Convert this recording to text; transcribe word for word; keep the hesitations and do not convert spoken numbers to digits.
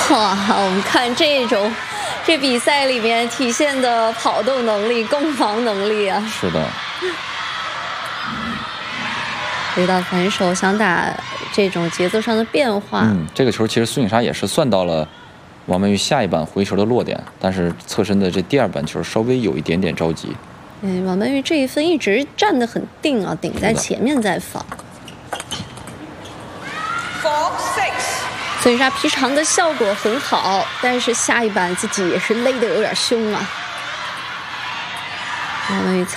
哇，我们看这种这比赛里面体现的跑动能力、攻防能力啊！ 是的。 回到反手想打这种节奏上的变化。 嗯，这个球其实孙颖莎也是算到了王曼玉下一板回球的落点，但是侧身的这第二板球稍微有一点点着急。 嗯，王曼玉这一分一直站得很定啊，顶在前面在放。孙颖莎劈长的效果很好，但是下一板自己也是勒得有点凶啊。王曼玉